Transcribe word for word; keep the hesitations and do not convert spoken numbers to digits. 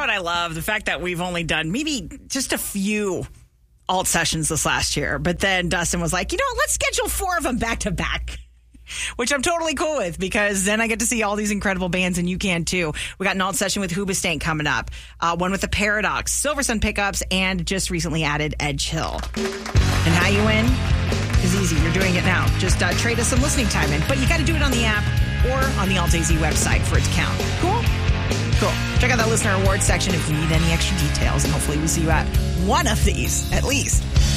what I love? The fact that we've only done maybe just a few alt sessions this last year. But then Dustin was like, you know, let's schedule four of them back to back. Which I'm totally cool with because then I get to see all these incredible bands and you can too. We got an alt session with Hoobastank coming up. Uh, one with The Paradox, Silversun Pickups, and just recently added Edge Hill. And how you win is easy. You're doing it now. Just uh, trade us some listening time in. But you got to do it on the app or on the Alt A Z website for it to count. Cool? Cool. Check out that listener awards section if you need any extra details. And hopefully we see you at one of these at least.